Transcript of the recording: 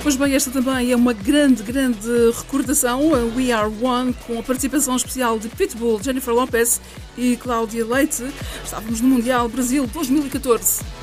Pois bem, esta também é uma grande recordação, a We Are One, com a participação especial de Pitbull, Jennifer Lopez e Cláudia Leite. Estávamos no Mundial Brasil 2014.